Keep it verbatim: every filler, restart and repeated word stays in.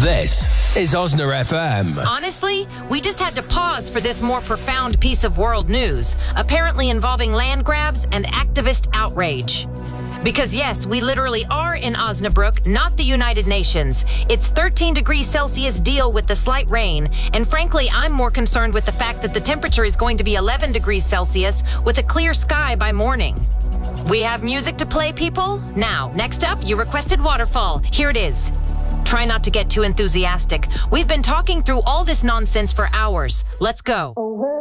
This is Osna F M. Honestly, we just had to pause for this more profound piece of world news, apparently involving land grabs and activist outrage. Because yes, we literally are in Osnabrück, not the United Nations. It's thirteen degrees Celsius deal with the slight rain, and frankly, I'm more concerned with the fact that the temperature is going to be eleven degrees Celsius with a clear sky by morning. We have music to play, people? Now, next up, you requested Waterfall. Here it is. Try not to get too enthusiastic. We've been talking through all this nonsense for hours. Let's go.